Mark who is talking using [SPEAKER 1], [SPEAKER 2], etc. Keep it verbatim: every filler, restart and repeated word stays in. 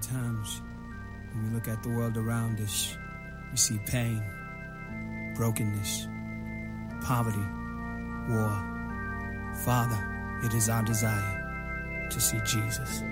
[SPEAKER 1] times when we look at the world around us, we see pain, brokenness, poverty, war. Father, it is our desire to see Jesus.